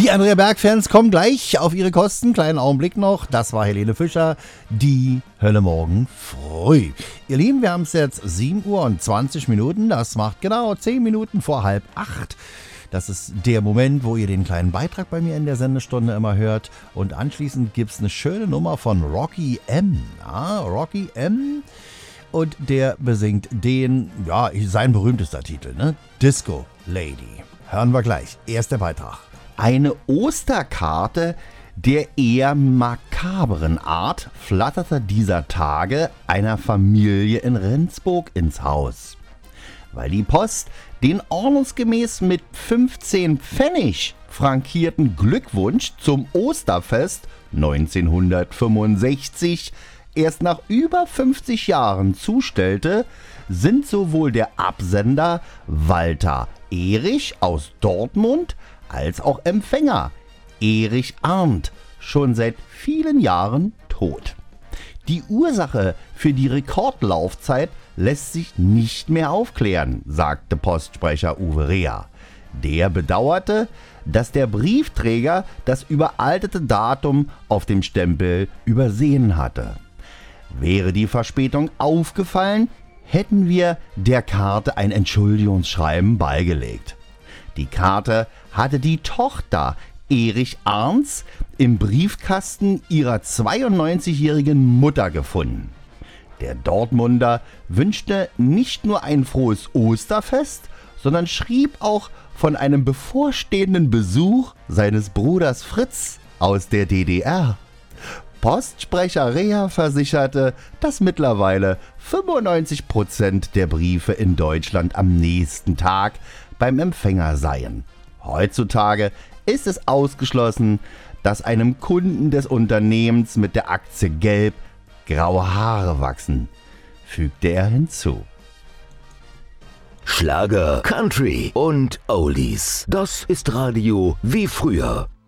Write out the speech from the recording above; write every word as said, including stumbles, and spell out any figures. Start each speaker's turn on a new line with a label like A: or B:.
A: Die Andrea Berg-Fans kommen gleich auf ihre Kosten. Kleinen Augenblick noch. Das war Helene Fischer. Die Hölle morgen früh. Ihr Lieben, wir haben es jetzt sieben Uhr und zwanzig Minuten. Das macht genau zehn Minuten vor halb acht. Das ist der Moment, wo ihr den kleinen Beitrag bei mir in der Sendestunde immer hört. Und anschließend gibt es eine schöne Nummer von Rocky M. Ja, Rocky M. Und der besingt den, ja, sein berühmtester Titel, ne? Disco Lady. Hören wir gleich. Erster Beitrag.
B: Eine Osterkarte der eher makaberen Art flatterte dieser Tage einer Familie in Rendsburg ins Haus. Weil die Post den ordnungsgemäß mit fünfzehn Pfennig frankierten Glückwunsch zum Osterfest neunzehnhundertfünfundsechzig erst nach über fünfzig Jahren zustellte, sind sowohl der Absender Walter Erich aus Dortmund als auch Empfänger Erich Arndt schon seit vielen Jahren tot. Die Ursache für die Rekordlaufzeit lässt sich nicht mehr aufklären, sagte Postsprecher Uwe Reher. Der bedauerte, dass der Briefträger das überaltete Datum auf dem Stempel übersehen hatte. Wäre die Verspätung aufgefallen, hätten wir der Karte ein Entschuldigungsschreiben beigelegt. Die Karte hatte die Tochter Erich Arndts im Briefkasten ihrer zweiundneunzigjährigen Mutter gefunden. Der Dortmunder wünschte nicht nur ein frohes Osterfest, sondern schrieb auch von einem bevorstehenden Besuch seines Bruders Fritz aus der D D R. Postsprecher Reher versicherte, dass mittlerweile fünfundneunzig Prozent der Briefe in Deutschland am nächsten Tag beim Empfänger seien. Heutzutage ist es ausgeschlossen, dass einem Kunden des Unternehmens mit der Aktie Gelb graue Haare wachsen, fügte er hinzu.
C: Schlager, Country und Oldies. Das ist Radio wie früher.